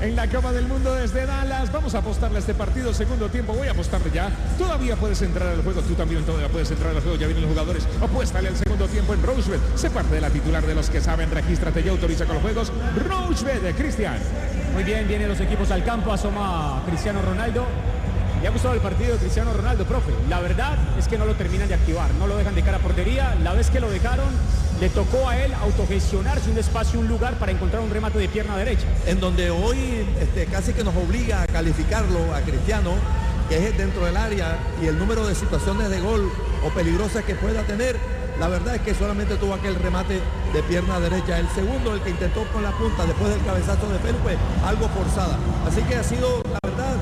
en la Copa del Mundo desde Dallas. Vamos a apostarle a este partido, segundo tiempo. Voy a apostarle ya. Todavía puedes entrar al juego, tú también todavía puedes entrar al juego. Ya vienen los jugadores. Apuéstale al segundo tiempo en Rochebet. Sé parte de la titular de los que saben. Regístrate y autoriza con los juegos. Rochebet, Cristian. Muy bien, vienen los equipos al campo. Asoma Cristiano Ronaldo. Me ha gustado el partido de Cristiano Ronaldo, profe. La verdad es que no lo terminan de activar, no lo dejan de cara a portería. La vez que lo dejaron, le tocó a él autogestionarse un espacio, un lugar para encontrar un remate de pierna derecha. En donde hoy casi que nos obliga a calificarlo a Cristiano, que es dentro del área, y el número de situaciones de gol o peligrosas que pueda tener. La verdad es que solamente tuvo aquel remate de pierna derecha. El segundo, el que intentó con la punta después del cabezazo de Félix, pues algo forzada. Así que ha sido, la verdad,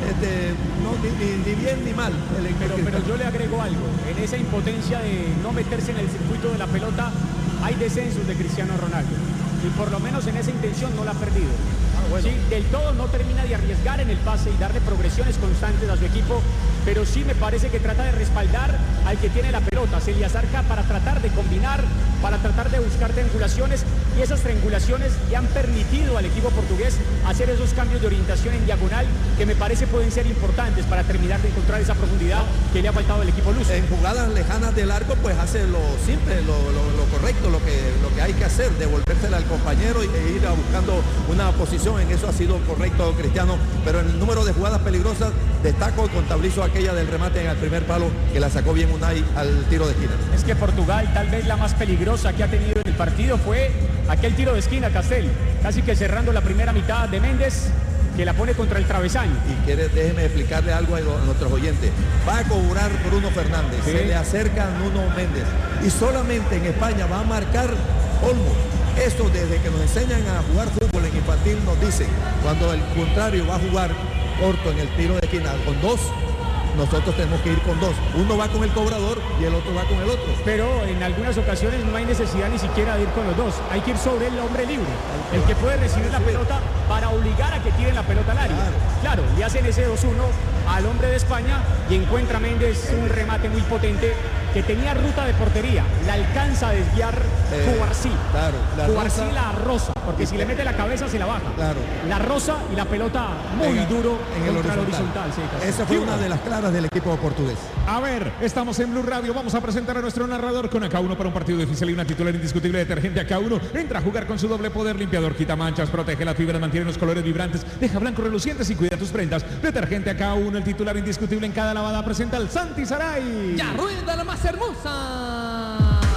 no, ni bien ni mal. Pero yo le agrego algo. En esa impotencia de no meterse en el circuito de la pelota, hay descensos de Cristiano Ronaldo. Y por lo menos en esa intención no la ha perdido. Bueno. Sí, del todo no termina de arriesgar en el pase y darle progresiones constantes a su equipo, pero sí me parece que trata de respaldar al que tiene la pelota, se le acerca para tratar de combinar, para tratar de buscar triangulaciones, y esas triangulaciones le han permitido al equipo portugués hacer esos cambios de orientación en diagonal que me parece pueden ser importantes para terminar de encontrar esa profundidad que le ha faltado al equipo luso. En jugadas lejanas del arco, pues hace lo simple, lo correcto, lo que hay que hacer, devolvérsela al compañero e ir buscando una posición. En eso ha sido correcto Cristiano, pero en el número de jugadas peligrosas destaco y contabilizo aquella del remate en el primer palo que la sacó bien Unai al tiro de esquina. Es que Portugal, tal vez la más peligrosa que ha tenido en el partido fue aquel tiro de esquina, Castel, casi que cerrando la primera mitad de Méndez, que la pone contra el travesaño. Y déjeme explicarle algo a nuestros oyentes. Va a cobrar Bruno Fernández, ¿sí? Se le acerca Nuno Méndez y solamente en España va a marcar Olmo. Esto desde que nos enseñan a jugar fútbol en infantil nos dicen, cuando el contrario va a jugar corto en el tiro de esquina con dos, nosotros tenemos que ir con dos. Uno va con el cobrador y el otro va con el otro. Pero en algunas ocasiones no hay necesidad ni siquiera de ir con los dos. Hay que ir sobre el hombre libre, el que puede recibir la pelota para obligar a que tiren la pelota al área. Claro, le hacen ese 2-1 al hombre de España y encuentra Méndez un remate muy potente que tenía ruta de portería. La alcanza a desviar Cubarsí. Claro, Cubarsí la rosa, porque si le mete la cabeza se la baja. Claro. La rosa y la pelota muy duro en contra el horizontal. Sí, esa fue una de las claras del equipo portugués. A ver, estamos en Blue Radio. Vamos a presentar a nuestro narrador con AK1 para un partido difícil y una titular indiscutible. Detergente AK1 entra a jugar con su doble poder. Limpiador, quita manchas, protege las fibras, mantiene los colores vibrantes, deja blancos relucientes y cuida tus prendas. Detergente AK1, el titular indiscutible en cada lavada, presenta al Santi Saray. Ya rueda la más hermosa.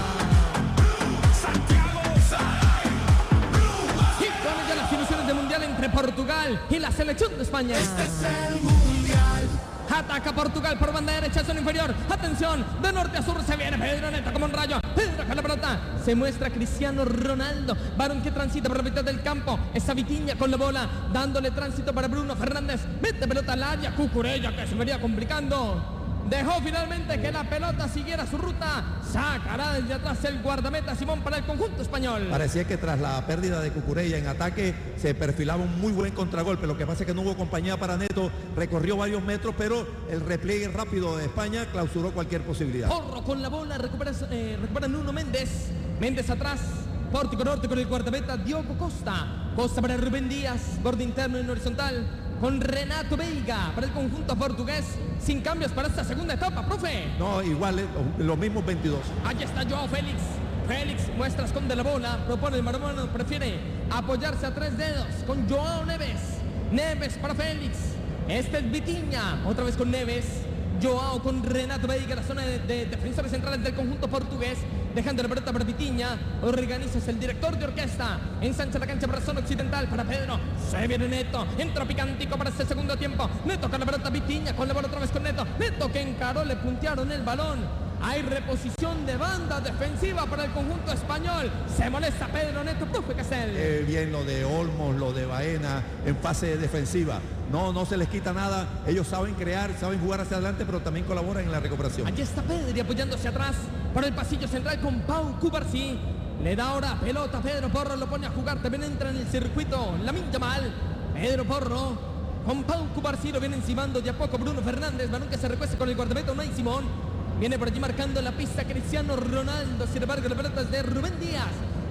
Y con ella las ilusiones de mundial entre Portugal y la selección de España. Este es el mundial. Ataca Portugal por banda derecha, zona inferior. Atención, de norte a sur se viene Pedro Neto como un rayo. Pedro con la pelota. Se muestra Cristiano Ronaldo. Varón que transita por la mitad del campo. Esa Vitinha con la bola, dándole tránsito para Bruno Fernández. Mete pelota al área. Cucurella que se venía complicando. Dejó finalmente que la pelota siguiera su ruta. Sacará desde atrás el guardameta Simón para el conjunto español. Parecía que tras la pérdida de Cucurella en ataque se perfilaba un muy buen contragolpe. Lo que pasa es que no hubo compañía para Neto. Recorrió varios metros, pero el repliegue rápido de España clausuró cualquier posibilidad. Porro con la bola. Recupera Nuno Méndez. Méndez atrás. Pórtico norte con el guardameta Diogo Costa. Costa para Rubén Díaz. Borde interno en horizontal. Con Renato Veiga para el conjunto portugués, sin cambios para esta segunda etapa, profe. No, igual, los mismos 22. Allí está Joao Félix. Félix muestra, esconde la bola, propone el maromano, prefiere apoyarse a tres dedos con Joao Neves. Neves para Félix. Este es Vitinha, otra vez con Neves. Joao con Renato Veiga, la zona de defensores centrales del conjunto portugués, dejando la pelota para Vitinha. Organiza el director de orquesta, ensancha la cancha para zona occidental para Pedro. Se viene Neto, entra Picantico para este segundo tiempo. Neto con la pelota, Vitinha con la bola otra vez con Neto. Neto que encaró, le puntearon el balón. Hay reposición de banda defensiva para el conjunto español. Se molesta Pedro Neto, profe Castel. Bien lo de Olmos, lo de Baena en fase defensiva. No se les quita nada. Ellos saben crear, saben jugar hacia adelante, pero también colaboran en la recuperación. Allí está Pedri apoyándose atrás por el pasillo central con Pau Cubarsí. Le da ahora pelota a Pedro Porro, lo pone a jugar, también entra en el circuito Lamine Yamal. Pedro Porro con Pau Cubarsí, lo viene encimando de a poco Bruno Fernández, balón que se recuesta con el guardameta Unai Simón. Viene por allí marcando la pista Cristiano Ronaldo, sin embargo la pelota es de Rubén Díaz.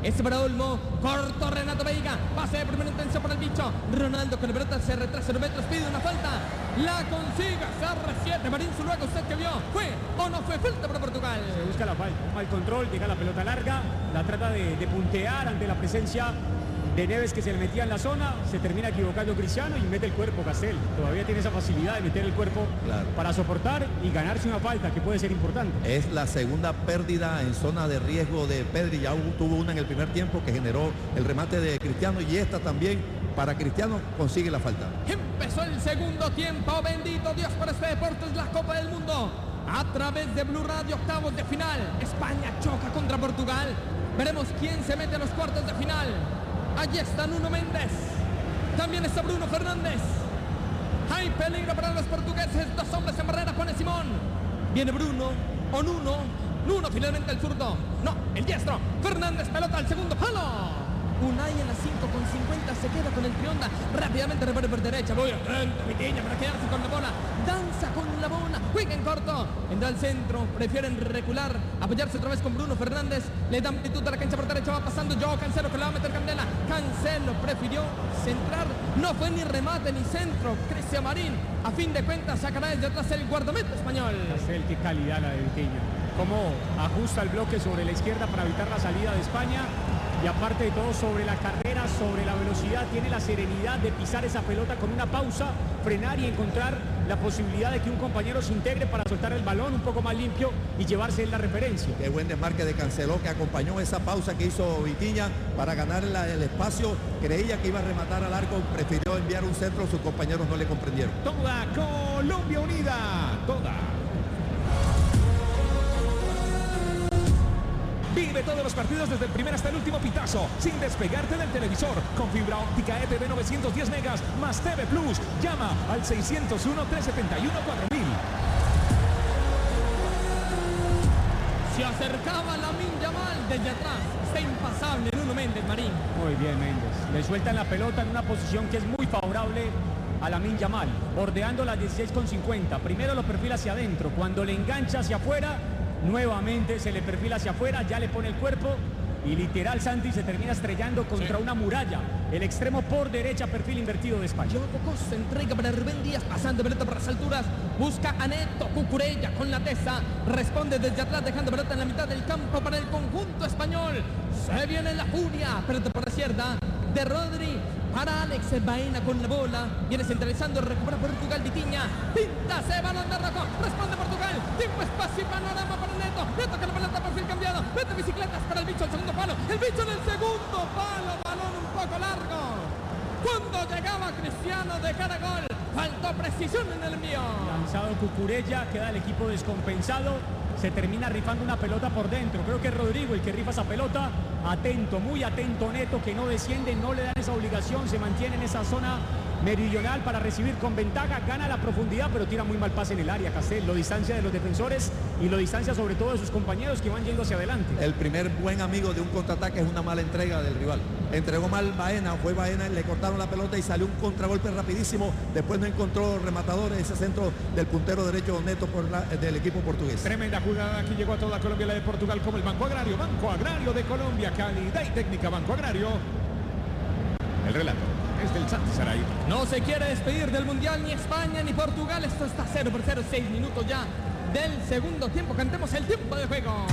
Este para Olmo. Corto Renato Veiga. Pase de primera intención para el bicho. Ronaldo con la pelota se retrasa 0 metros. Pide una falta. La consigue. CR7. Marín Zuluaga, usted que vio. ¿Fue o no fue falta para Portugal? Se busca la falta. Mal control. Llega la pelota larga. La trata de puntear ante la presencia de Neves, que se le metía en la zona. Se termina equivocando Cristiano y mete el cuerpo Castel. Todavía tiene esa facilidad de meter el cuerpo para soportar y ganarse una falta que puede ser importante. Es la segunda pérdida en zona de riesgo de Pedri. Ya tuvo una en el primer tiempo que generó el remate de Cristiano, y esta también para Cristiano consigue la falta. Empezó el segundo tiempo. Bendito Dios por este deporte. Es la Copa del Mundo. A través de Blue Radio, octavos de final. España choca contra Portugal. Veremos quién se mete a los cuartos de final. Allí está Nuno Méndez. También está Bruno Fernández. Hay peligro para los portugueses. 2 hombres en barrera. Pone Simón. Viene Bruno o Nuno. Nuno finalmente el zurdo. No, el diestro. Fernández, pelota al segundo palo. Unai en la 5:50 se queda con el Trionda. Rápidamente reparte por derecha. Voy atento, Vitinha, para quedarse con la bola. Danza con la bola. Juega en corto. Entra al centro. Prefieren recular. Apoyarse otra vez con Bruno Fernández. Le da amplitud a la cancha por derecha. Va pasando Joao Cancelo, que la va a meter Candela. Cancelo prefirió centrar. No fue ni remate ni centro. Cristian Marín. A fin de cuentas sacará desde atrás el guardameta español. Castel, qué calidad la de Vitinha. Cómo ajusta el bloque sobre la izquierda para evitar la salida de España. Y aparte de todo, sobre la carrera, sobre la velocidad, tiene la serenidad de pisar esa pelota con una pausa, frenar y encontrar la posibilidad de que un compañero se integre para soltar el balón un poco más limpio y llevarse la referencia. Qué buen desmarque de Cancelo, que acompañó esa pausa que hizo Vitinha para ganar el espacio. Creía que iba a rematar al arco, prefirió enviar un centro, sus compañeros no le comprendieron. Toda Colombia unida, toda. Vive todos los partidos desde el primer hasta el último pitazo, sin despegarte del televisor, con fibra óptica ETV 910 megas más TV Plus. Llama al 601-371-4000. Se acercaba Lamine Yamal desde atrás. Está impasable Nuno Méndez, Marín. Muy bien, Méndez. Le sueltan la pelota en una posición que es muy favorable a Lamine Yamal, bordeando las 16,50. Primero lo perfila hacia adentro. Cuando le engancha hacia afuera, nuevamente se le perfila hacia afuera, ya le pone el cuerpo y literal Santi se termina estrellando contra una muralla. El extremo por derecha, perfil invertido de España. Joao se entrega para Rubén Díaz, pasando pelota por las alturas, busca a Neto, Cucurella con la testa, responde desde atrás dejando pelota en la mitad del campo para el conjunto español. Se viene la furia, pelota por la izquierda de Rodri para Alex Baena con la bola, viene centralizando, recupera Portugal, Vitinha, pintase, balón de rojo, responde Portugal, tiempo, espacio y panorama para Neto, Neto con la pelota, perfil cambiado, mete bicicletas para el bicho al segundo palo, el bicho en el segundo palo, balón un poco largo, cuando llegaba Cristiano de cara a gol, faltó precisión en el envío. Lanzado Cucurella, queda el equipo descompensado, se termina rifando una pelota por dentro. Creo que es Rodrigo el que rifa esa pelota. Atento, muy atento Neto, que no desciende, no le dan esa obligación, se mantiene en esa zona meridional para recibir con ventaja, gana la profundidad, pero tira muy mal pase en el área. Castel lo distancia de los defensores y lo distancia sobre todo de sus compañeros que van yendo hacia adelante. El primer buen amigo de un contraataque es una mala entrega del rival. Entregó mal Baena, fue Baena, le cortaron la pelota y salió un contragolpe rapidísimo. Después no encontró rematadores, ese centro del puntero derecho Neto del equipo portugués. Tremenda jugada, aquí llegó a toda Colombia la de Portugal, como el Banco Agrario de Colombia, calidad y técnica. Banco Agrario. El relato es del Santi Saray. No se quiere despedir del Mundial ni España ni Portugal. Esto está 0-0, 6 minutos ya del segundo tiempo. Cantemos el tiempo de juego.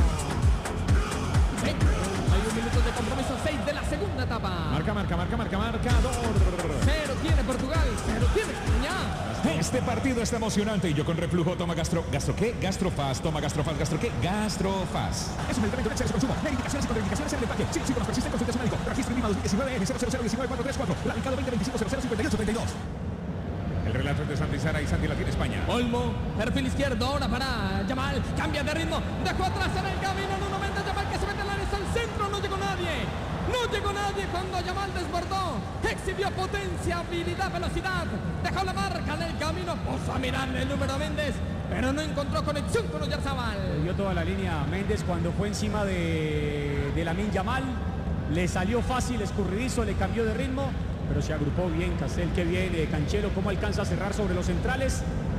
Sí, hay 1 minuto de compromiso, 6 de la segunda etapa. Marcador. 0 tiene Portugal, 0 tiene España. Este partido está emocionante y yo con reflujo toma ¿Gastro qué? Gastrofaz, toma Gastrofaz, ¿Gastro qué? Gastrofaz. Es un medicamento de exceso de consumo. Verificaciones y contraindicaciones en el empaque. Sí, síntomas persisten, consulta a su médico. Registro INVIMA 2019 N0019434. Radicado 2025-005832. El relato es de Santi Sara y Santi la tiene España. Olmo, perfil izquierdo, ahora para Yamal. Cambia de ritmo, dejó atrás en el camino Nuno Méndez. Yamal que se mete en la área, al centro, no llegó nadie. No llegó nadie cuando Yamal desbordó. Exhibió potencia, habilidad, velocidad. Dejó la marca en el camino. Puso a mirarle el número a Méndez, pero no encontró conexión con Oyarzabal. Le dio toda la línea a Méndez cuando fue encima de Lamine Yamal. Le salió fácil, escurridizo, le cambió de ritmo, pero se agrupó bien Castel, que viene Cancelo, cómo alcanza a cerrar sobre los centrales.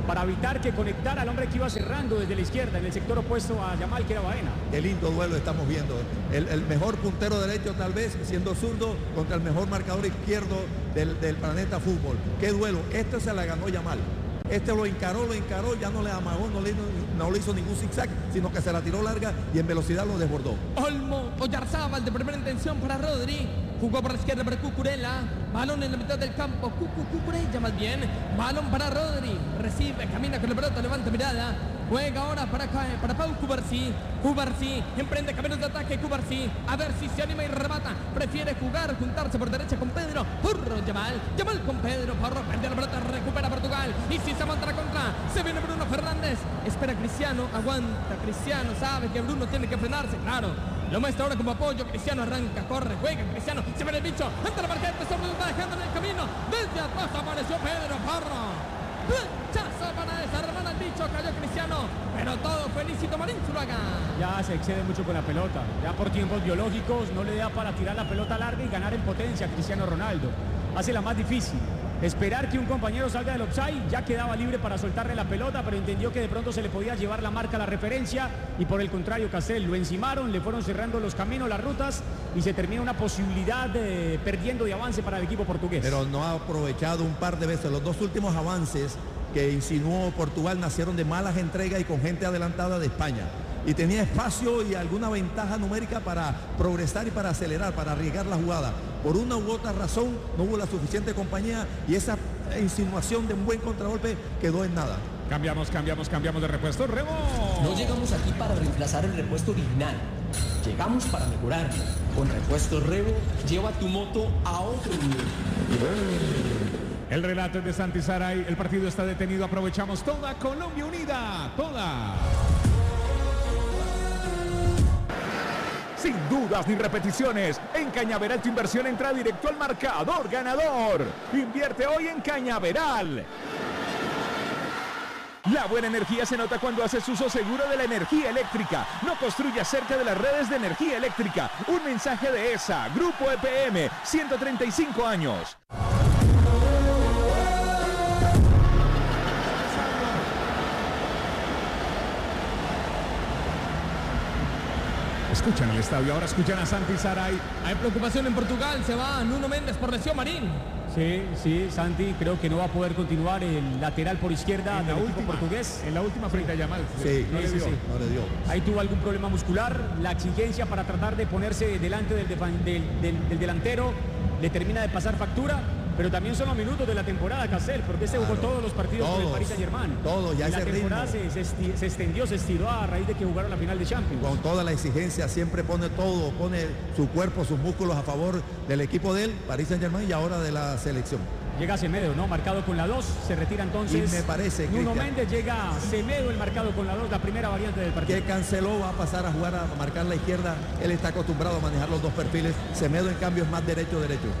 para evitar que conectara al hombre que iba cerrando desde la izquierda, en el sector opuesto a Yamal, que era Baena. Qué lindo duelo estamos viendo. El mejor puntero derecho tal vez, siendo zurdo, contra el mejor marcador izquierdo del planeta fútbol. Qué duelo. Este se la ganó Yamal. Este lo encaró, ya no le amagó, no le hizo ningún zigzag, sino que se la tiró larga y en velocidad lo desbordó. Olmo, Oyarzábal de primera intención para Rodri. Jugó por la izquierda para Cucurella. Balón en la mitad del campo. Cucurella más bien. Balón para Rodri. Recibe, camina con la pelota, levanta mirada. Juega ahora para Pau Cubarsí. Cubarsí emprende caminos de ataque. Cubarsí a ver si se anima y remata. Prefiere juntarse por derecha con Pedro. Porro Yamal con Pedro. Porro perdió la pelota, recupera Portugal. Y si se monta la contra, se viene Bruno Fernández. Espera Cristiano, aguanta Cristiano. Sabe que Bruno tiene que frenarse, claro. Lo muestra ahora como apoyo. Cristiano arranca, corre, juega Cristiano. Se ve el bicho. Ante la marca, empezó a dejando en el camino. Desde atrás apareció Pedro Porro. Flechazo para desarmar al bicho, cayó Cristiano, pero todo felicito Marín Zuluaga. Ya se excede mucho con la pelota, ya por tiempos biológicos no le da para tirar la pelota larga y ganar en potencia a Cristiano Ronaldo. Hace la más difícil, esperar que un compañero salga del offside, ya quedaba libre para soltarle la pelota, pero entendió que de pronto se le podía llevar la marca a la referencia y por el contrario Castel lo encimaron, le fueron cerrando los caminos, las rutas y se termina una posibilidad de perdiendo de avance para el equipo portugués. Pero no ha aprovechado un par de veces. Los dos últimos avances que insinuó Portugal nacieron de malas entregas y con gente adelantada de España. Y tenía espacio y alguna ventaja numérica para progresar y para acelerar, para arriesgar la jugada. Por una u otra razón no hubo la suficiente compañía y esa insinuación de un buen contragolpe quedó en nada. Cambiamos de repuesto. Remo. No llegamos aquí para reemplazar el repuesto original. Llegamos para mejorar. Con Repuesto Revo, lleva tu moto a otro nivel. El relato es de Santi Saray. El partido está detenido. Aprovechamos toda Colombia unida. Toda. Sin dudas ni repeticiones, en Cañaveral tu inversión entra directo al marcador ganador. Invierte hoy en Cañaveral. La buena energía se nota cuando haces uso seguro de la energía eléctrica. No construyas cerca de las redes de energía eléctrica. Un mensaje de ESA, Grupo EPM, 135 años. Escuchan el estadio, ahora escuchan a Santi Saray. Hay preocupación en Portugal, se va Nuno Méndez por lesión, Marín. Sí, Santi creo que no va a poder continuar el lateral por izquierda del equipo portugués. En la última frente a Yamal. Sí, no le dio. Ahí tuvo algún problema muscular, la exigencia para tratar de ponerse delante del delantero le termina de pasar factura. Pero también son los minutos de la temporada, Castel, porque se jugó todos los partidos con el Paris Saint-Germain. Todos, ya y la temporada se extendió, se estiró a raíz de que jugaron la final de Champions. Con toda la exigencia, siempre pone su cuerpo, sus músculos a favor del equipo de él, Paris Saint-Germain, y ahora de la selección. Llega Semedo, ¿no? Marcado con la 2, se retira entonces. Y me parece, Nuno Méndez, llega Semedo, el marcado con la 2, la primera variante del partido. Que Canceló va a pasar a jugar, a marcar la izquierda. Él está acostumbrado a manejar los dos perfiles. Semedo, en cambio, es más derecho.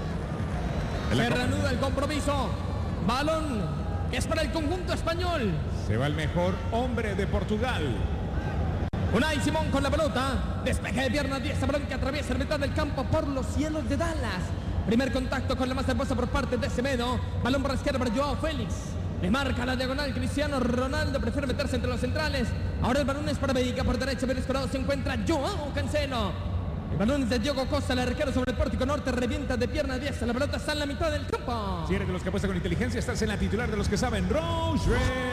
Se reanuda el compromiso. Balón que es para el conjunto español. Se va el mejor hombre de Portugal. Unai Simón con la pelota. Despeje de piernas 10. Balón que atraviesa la mitad del campo por los cielos de Dallas. Primer contacto con la más hermosa por parte de Semedo. Balón por la izquierda para Joao Félix. Le marca la diagonal Cristiano Ronaldo. Prefiere meterse entre los centrales. Ahora el balón es para Veiga. Por derecha, bien escorado, se encuentra Joao Cancelo. El balón es de Diogo Costa, el arquero sobre el pórtico norte, revienta de pierna 10, la pelota está en la mitad del campo. Si eres de los que apuestan con inteligencia, estás en la titular de los que saben, Rose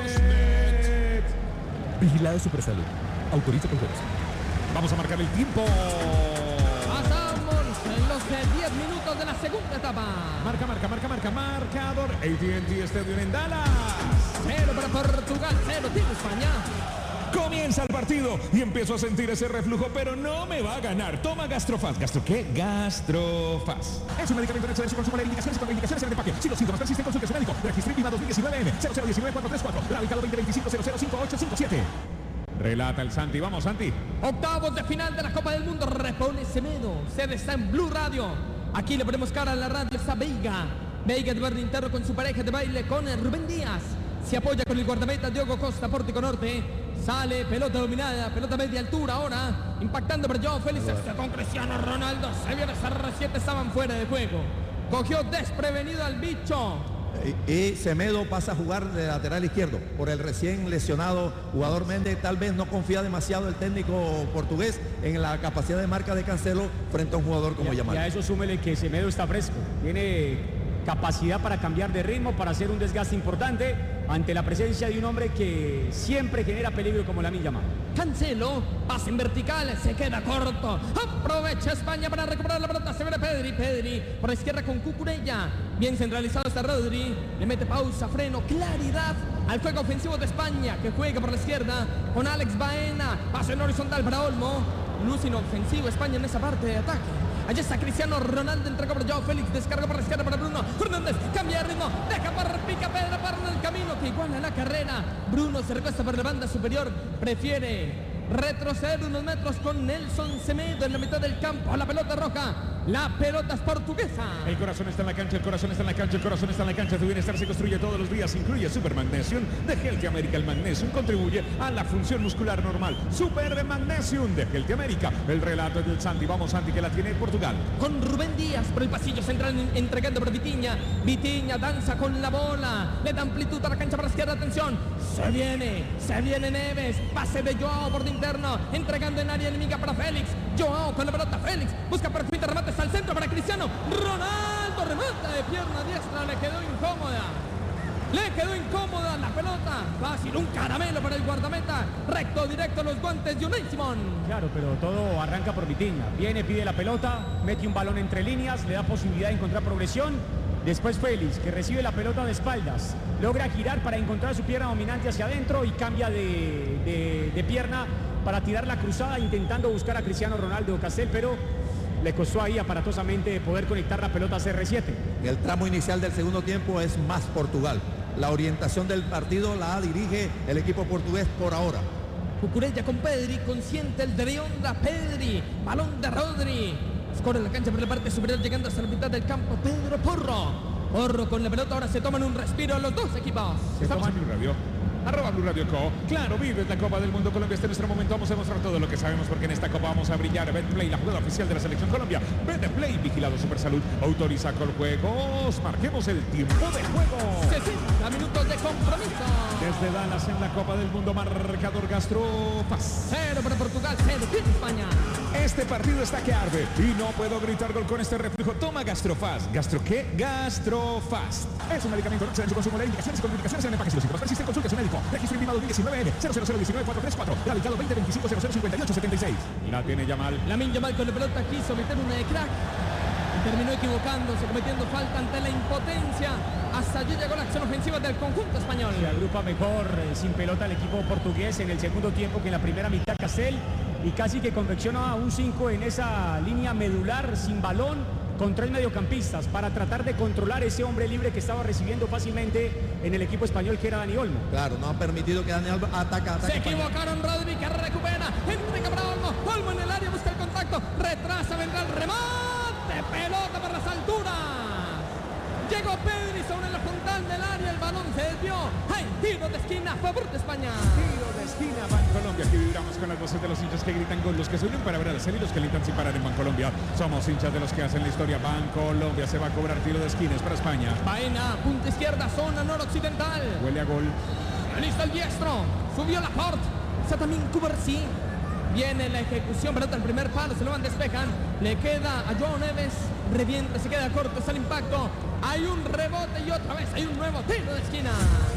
Red. Vigilado Supersalud. Autoriza con juegos. Vamos a marcar el tiempo. Pasamos en los 10 minutos de la segunda etapa. Marcador. AT&T Stadium en Dallas. 0 para Portugal, 0 tiene España. Comienza el partido y empiezo a sentir ese reflujo, pero no me va a ganar. Toma Gastrofaz. ¿Gastro qué? Gastrofaz. Es un medicamento en exceso, consumo de indicaciones y contraindicaciones en el empaque. Si los síntomas persisten, consulte a su médico. Registro INVIMA 2019M 0019-434. Radicado 2025-005857. Relata el Santi. Vamos, Santi. Octavos de final de la Copa del Mundo. Repone Semedo. Sede está en Blue Radio. Aquí le ponemos cara a la radio. Está Veiga. Veiga de verde interno con su pareja de baile con Rubén Díaz. Se apoya con el guardameta Diogo Costa, pórtico norte. Sale, pelota dominada, pelota media altura ahora. Impactando por Joao Félix. Con Cristiano Ronaldo. Se viene CR7, estaban fuera de juego. Cogió desprevenido al bicho. Y Semedo pasa a jugar de lateral izquierdo por el recién lesionado jugador Méndez. Tal vez no confía demasiado el técnico portugués en la capacidad de marca de Cancelo frente a un jugador como Yamal. Y a eso súmele que Semedo está fresco, tiene capacidad para cambiar de ritmo, para hacer un desgaste importante ante la presencia de un hombre que siempre genera peligro como Lamine Yamal. Cancelo, pase en vertical, se queda corto. Aprovecha España para recuperar la pelota. Se viene Pedri por la izquierda con Cucurella. Bien centralizado está Rodri. Le mete pausa, freno, claridad al juego ofensivo de España, que juega por la izquierda con Alex Baena. Pase en horizontal para Olmo. Luz inofensivo España en esa parte de ataque. Allí está Cristiano Ronaldo, entregó para Joao Félix, descarga por la izquierda para Bruno Fernández, cambia de ritmo, deja para pica Pedro para el camino que iguala la carrera. Bruno se recuesta por la banda superior, prefiere retroceder unos metros con Nelson Semedo en la mitad del campo. La pelota roja, la pelota es portuguesa. El corazón está en la cancha, el corazón está en la cancha, el corazón está en la cancha. Tu bienestar se construye todos los días. Incluye Super Magnesium de Healthy America. El Magnesium contribuye a la función muscular normal. Super Magnesium de Healthy America. El relato es del Santi. Vamos, Santi, que la tiene Portugal. Con Rubén Díaz por el pasillo central, entregando por Vitinha. Vitinha danza con la bola, le da amplitud a la cancha para la izquierda. Atención, se viene Neves. Pase de Joao por de interno, entregando en área enemiga para Félix. Joao con la pelota, Félix busca perfil de remates al centro para Cristiano Ronaldo, remata de pierna diestra, le quedó incómoda la pelota, fácil, un caramelo para el guardameta, recto, directo los guantes de Unai Simón. Claro, pero todo arranca por Vitinha, viene, pide la pelota, mete un balón entre líneas, le da posibilidad de encontrar progresión. Después Félix, que recibe la pelota de espaldas, logra girar para encontrar su pierna dominante hacia adentro y cambia de pierna para tirar la cruzada, intentando buscar a Cristiano Ronaldo Castel, pero le costó ahí aparatosamente poder conectar la pelota a CR7. El tramo inicial del segundo tiempo es más Portugal. La orientación del partido la dirige el equipo portugués por ahora. Cucurella con Pedri, consciente el de onda, Pedri, balón de Rodri. Escorre la cancha por la parte superior, llegando hasta la mitad del campo. Pedro Porro con la pelota, ahora se toman un respiro los dos equipos. Estamos en Blue Radio. @Blue Radio Co. Claro, vives la Copa del Mundo Colombia. Este es nuestro momento. Vamos a demostrar todo lo que sabemos, porque en esta Copa vamos a brillar. Betplay, la jugada oficial de la Selección Colombia. Betplay, vigilado Supersalud. Autoriza con juegos. Marquemos el tiempo de juego. 60 minutos de compromiso. Desde Dallas en la Copa del Mundo, marcador Gastrofast. 0 para Portugal, 0 para España. Este partido está que arde y no puedo gritar gol con este reflujo. Toma Gastrofast. ¿Gastro qué? Gastrofast. Es un medicamento. No exceden su consumo. Las indicaciones y contraindicaciones en el empaque. Si los síntomas persisten, consulte a su médico. Registro intimado 2019 00019-434. Radicado 2025-0058-76. La tiene Yamal. Lamine Yamal con la pelota quiso meter una de crack y terminó equivocándose, cometiendo falta ante la impotencia. Hasta allí llegó la acción ofensiva del conjunto español. Se agrupa mejor sin pelota el equipo portugués en el segundo tiempo que en la primera mitad Castel, y casi que confecciona un 5 en esa línea medular sin balón con 3 mediocampistas para tratar de controlar ese hombre libre que estaba recibiendo fácilmente en el equipo español, que era Dani Olmo. Claro, no ha permitido que Dani Olmo ataque. Se equivocaron, Rodri que recupera, entrega para Olmo, Olmo en el área, busca el contacto, retrasa, vendrá el remate, pelota para las alturas. Llegó Pedri sobre la frontal del área, el balón se desvió. ¡Hay tiro de esquina a favor de España! Tiro de esquina, Bancolombia. Aquí vibramos con las voces de los hinchas que gritan gol, los que se unen para ver a la serie y los que alientan sin parar en Bancolombia. Somos hinchas de los que hacen la historia. Bancolombia se va a cobrar tiro de esquina, es para España. Baena, punta izquierda, zona noroccidental. Huele a gol. Listo el diestro, subió Laporte, está también Cubarsí. Viene la ejecución, pelota al primer palo, se lo van, despejan. Le queda a Joao Neves, revienta, se queda corto, está el impacto. Hay un rebote y otra vez hay un nuevo tiro de esquina.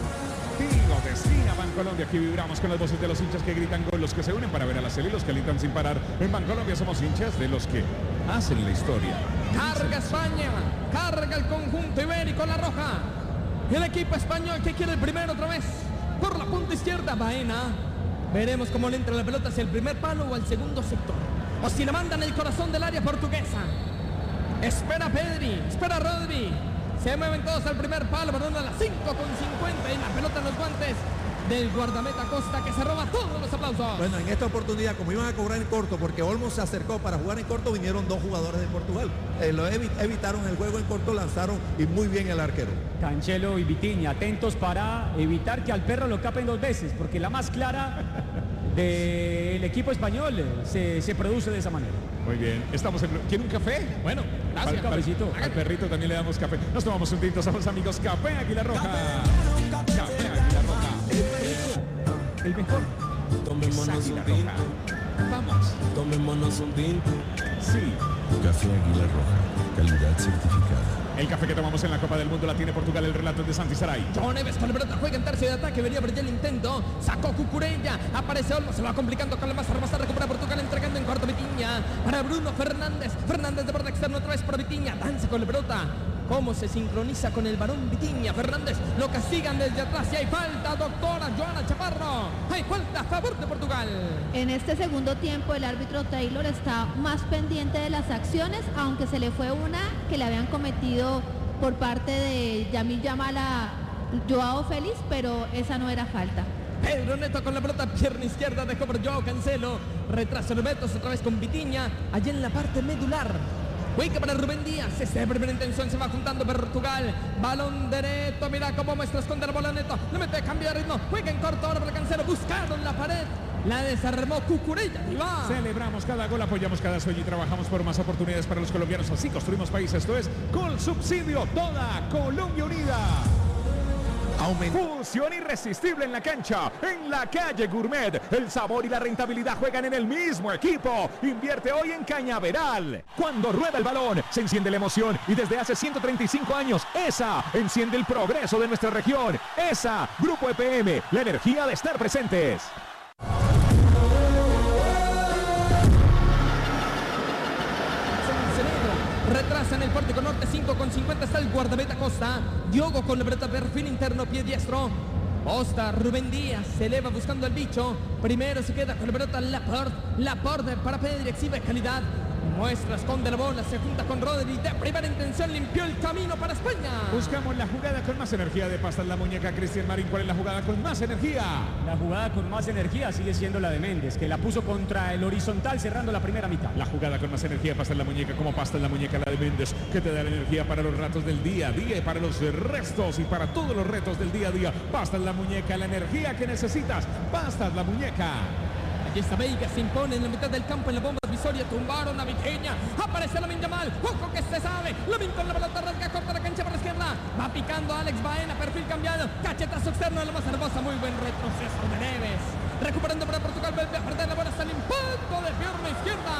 Tiro de esquina, Bancolombia. Aquí vibramos con las voces de los hinchas que gritan gol, los que se unen para ver a la serie y los que alientan sin parar. En Bancolombia somos hinchas de los que hacen la historia. Carga España, carga el conjunto ibérico, la roja. El equipo español que quiere el primero otra vez. Por la punta izquierda, Baena. Veremos cómo le entra la pelota, hacia el primer palo o al segundo sector. O si la mandan el corazón del área portuguesa. Espera Pedri, espera Rodri. Se mueven todos al primer palo, perdón, a las 5:50 y la pelota en los guantes del guardameta Costa, que se roba todos los aplausos. Bueno, en esta oportunidad, como iban a cobrar en corto, porque Olmo se acercó para jugar en corto, vinieron dos jugadores de Portugal. Evitaron el juego en corto, lanzaron y muy bien el arquero. Cancelo y Vitinha, atentos para evitar que al perro lo capen 2 veces, porque la más clara del equipo español se produce de esa manera. Muy bien, estamos en... ¿Quiere un café? Bueno, gracias. Cafecito. Al perrito también le damos café. Nos tomamos un tinto, somos amigos. Café Águila Roja. Café Águila Roja. El mejor. Tomémonos un tinto. Vamos. Tomémonos un tinto. Sí. Café Águila Roja, calidad certificada. El café que tomamos en la Copa del Mundo la tiene Portugal, el relato es de Santi Saray. Joao Neves con la pelota, juega en tercio de ataque, venía a brillar el intento, sacó Cucurella, aparece Olmo, se va complicando con la masa, recupera Portugal entregando en corto Vitinha, para Bruno Fernández, Fernández de borde externo otra vez para Vitinha, danza con la pelota, cómo se sincroniza con el varón Vitinha, Fernández, lo castigan desde atrás y hay falta, doctora Joana Chaparro, hay falta a favor de Portugal. En este segundo tiempo el árbitro Taylor está más pendiente de las acciones, aunque se le fue una que le habían cometido por parte de Yamil Yamal a Joao Félix, pero esa no era falta. Pedro Neto con la pelota, pierna izquierda, dejó por Joao Cancelo, retrasa Betos otra vez con Vitinha, allá en la parte medular. Juega para Rubén Díaz, esta es primera intención, se va juntando Portugal, balón de Neto, mira cómo muestra, esconde la bola Neto, le mete cambio de ritmo, juega en corto ahora para Cancelo, buscaron la pared, la desarmó Cucurella y va. Celebramos cada gol, apoyamos cada sueño y trabajamos por más oportunidades para los colombianos, así construimos país, esto es Colsubsidio, toda Colombia unida. Fusión irresistible en la cancha, en la calle Gourmet. El sabor y la rentabilidad juegan en el mismo equipo. Invierte hoy en Cañaveral. Cuando rueda el balón, se enciende la emoción y desde hace 135 años, esa enciende el progreso de nuestra región. Esa, Grupo EPM, la energía de estar presentes. Retrasa en el pórtico norte, 5:50 está el guardameta Costa. Diogo con la pelota, perfil interno, pie diestro. Costa, Rubén Díaz, se eleva buscando al bicho. Primero se queda con la pelota Laporte para Pedri, exhibe calidad. Muestra, esconde la bola, se junta con Rodri. De primera intención limpió el camino para España. Buscamos la jugada con más energía de Pasta en la muñeca. Cristian Marín, ¿cuál es la jugada con más energía? La jugada con más energía sigue siendo la de Méndez, que la puso contra el horizontal cerrando la primera mitad. La jugada con más energía de Pasta en la muñeca, como Pasta en la muñeca, la de Méndez, que te da la energía para los ratos del día a día y para los restos y para todos los retos del día a día. Pasta en la muñeca, la energía que necesitas. Pasta en la muñeca. Allí está Veiga, se impone en la mitad del campo en la bomba divisoria, tumbaron a Vitinha, aparece Lamine Yamal, ojo que se sabe, Lamine con la pelota rasga, corta la cancha para la izquierda, va picando Alex Baena, perfil cambiado, cachetazo externo de la más hermosa, muy buen retroceso de Neves, recuperando para Portugal, vuelve a perder la bola, está el impacto de pierna izquierda.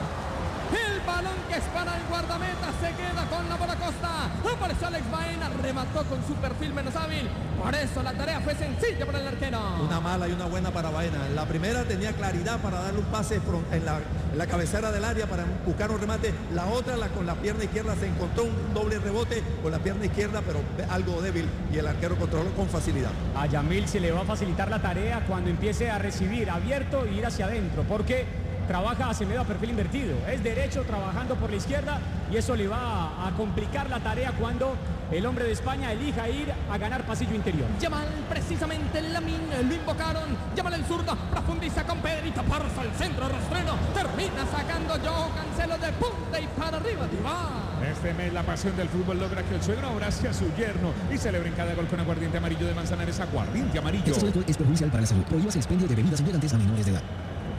El balón que es para el guardameta se queda con la bola Costa. Apareció Alex Baena, remató con su perfil menos hábil. Por eso la tarea fue sencilla para el arquero. Una mala y una buena para Baena. La primera tenía claridad para darle un pase en la cabecera del área para buscar un remate. La otra, con la pierna izquierda, se encontró un doble rebote con la pierna izquierda, pero algo débil y el arquero controló con facilidad. A Yamil se le va a facilitar la tarea cuando empiece a recibir abierto e ir hacia adentro, porque trabaja Acevedo a perfil invertido, es derecho trabajando por la izquierda y eso le va a complicar la tarea cuando el hombre de España elija ir a ganar pasillo interior. Yamal, precisamente Lamine, lo invocaron, Yamal el zurdo, profundiza con Pedrito, parza al centro, rastrero, termina sacando Joao Cancelo de punta y para arriba, va. Este mes la pasión del fútbol logra que el suegro abrace a su yerno y celebren cada gol con aguardiente amarillo de Manzanares, aguardiente amarillo. Este alcohol es perjudicial para la salud. Prohíbas el expendio de bebidas embriagantes a menores de edad.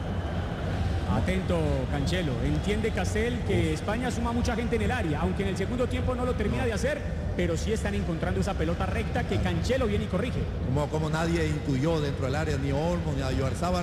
Atento Cancelo, entiende Castel que España suma mucha gente en el área, aunque en el segundo tiempo no lo termina de hacer, pero sí están encontrando esa pelota recta que Cancelo viene y corrige. Como nadie intuyó dentro del área, ni Olmo, ni Ayoarzábal,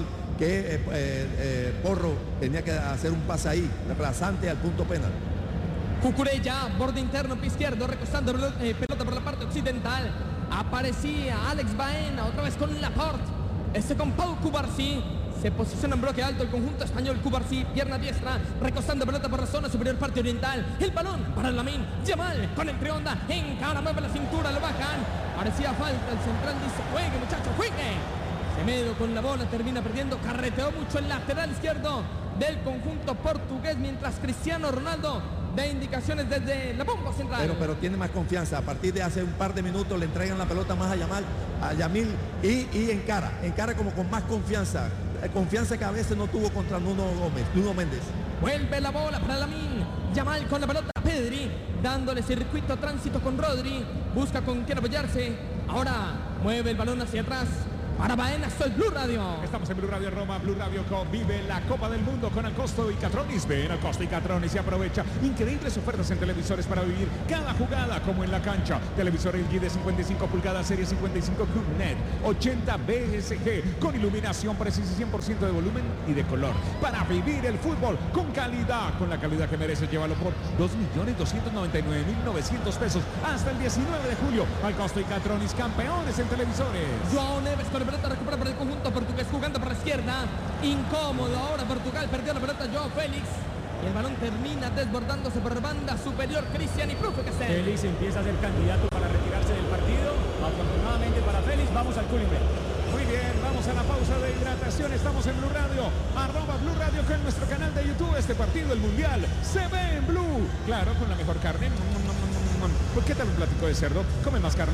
que Porro tenía que hacer un pase ahí, rasante al punto penal. Cucurella, borde interno, pie izquierdo, recostando pelota por la parte occidental. Aparecía Alex Baena, otra vez con Laporte. Con Pau Cubarsí. Se posiciona en bloque alto el conjunto español. Cubarsí, pierna diestra, recostando pelota por la zona superior parte oriental. El balón para Lamine Yamal con el trionda. Encara, mueve la cintura, lo bajan. Parecía falta, el central dice: juegue muchacho, juegue. Semedo con la bola, termina perdiendo. Carreteó mucho el lateral izquierdo del conjunto portugués, mientras Cristiano Ronaldo da indicaciones desde la bomba central. Pero tiene más confianza. A partir de hace un par de minutos le entregan la pelota más a Yamil y encara como con más confianza. Confianza que a veces no tuvo contra Nuno Méndez. Vuelve la bola para Lamine Yamal con la pelota a Pedri, dándole circuito a tránsito con Rodri. Busca con quién apoyarse. Ahora mueve el balón hacia atrás. Para Baena, soy Blue Radio. Estamos en Blue Radio Roma. Blue Radio vive la Copa del Mundo con Acosto y Catronis. Ven Acosto y Catronis y aprovecha increíbles ofertas en televisores para vivir cada jugada como en la cancha. Televisor LG de 55 pulgadas, serie 55 QNET, 80 BSG, con iluminación precisa y 100% de volumen y de color. Para vivir el fútbol con calidad, con la calidad que mereces, llévalo por 2.299.900 pesos hasta el 19 de julio. Acosto y Catronis, campeones en televisores. Joao Neves con la pelota, recupera por el conjunto portugués, jugando por la izquierda. Incómodo ahora Portugal, perdió la pelota Joao Félix. Y el balón termina desbordándose por banda superior. Cristian y Profe que se. Félix empieza a ser candidato para retirarse del partido. Afortunadamente para Félix, vamos al cooling break. Muy bien, vamos a la pausa de hidratación. Estamos en Blue Radio, @Blue Radio, con nuestro canal de YouTube. Este partido, el Mundial, se ve en Blue. Claro, con la mejor carne. ¿Por qué tal un platico de cerdo? Come más carne.